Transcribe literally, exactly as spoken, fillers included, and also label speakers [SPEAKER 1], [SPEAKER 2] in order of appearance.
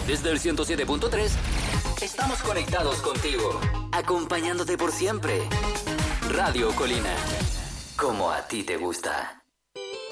[SPEAKER 1] Desde el ciento siete punto tres, estamos conectados contigo, acompañándote por siempre. Radio Colina, como a ti te gusta.